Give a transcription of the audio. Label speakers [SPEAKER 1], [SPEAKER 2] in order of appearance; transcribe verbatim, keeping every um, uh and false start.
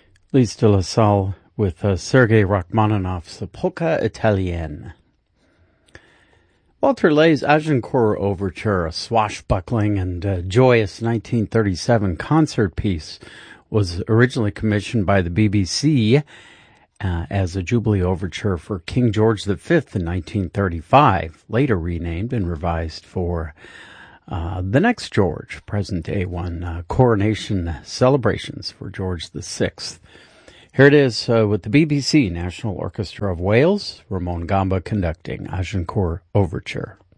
[SPEAKER 1] Lise de la Salle with uh, Sergei Rachmaninoff's Polka Italienne. Walter Lay's Agincourt Overture, a swashbuckling and uh, joyous nineteen thirty-seven concert piece, was originally commissioned by the B B C uh, as a Jubilee Overture for King George the Fifth in nineteen thirty-five, later renamed and revised for uh, the next George, present-day one, uh, coronation celebrations for George the Sixth. Here it is uh, with the B B C National Orchestra of Wales, Ramon Gamba conducting Agincourt Overture.